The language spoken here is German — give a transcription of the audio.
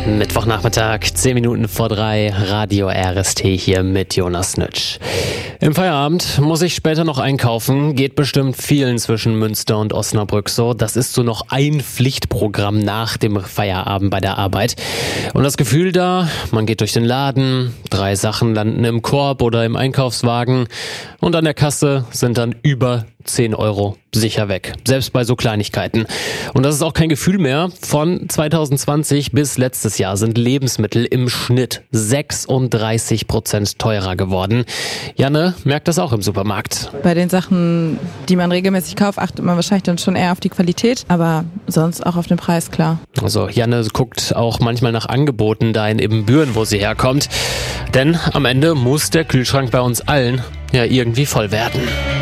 Mittwochnachmittag, 10 Minuten vor 3, Radio RST hier mit Jonas Nütsch. Im Feierabend muss ich später noch einkaufen, geht bestimmt vielen zwischen Münster und Osnabrück so. Das ist so noch ein Pflichtprogramm nach dem Feierabend bei der Arbeit. Und das Gefühl da, man geht durch den Laden, 3 Sachen landen im Korb oder im Einkaufswagen und an der Kasse sind dann über 10 Euro sicher weg. Selbst bei so Kleinigkeiten. Und das ist auch kein Gefühl mehr. Von 2020 bis letztes Jahr sind Lebensmittel im Schnitt 36% teurer geworden. Janne merkt das auch im Supermarkt. Bei den Sachen, die man regelmäßig kauft, achtet man wahrscheinlich dann schon eher auf die Qualität, aber sonst auch auf den Preis, klar. Also Janne guckt auch manchmal nach Angeboten da in Ibbenbüren, wo sie herkommt. Denn am Ende muss der Kühlschrank bei uns allen ja irgendwie voll werden.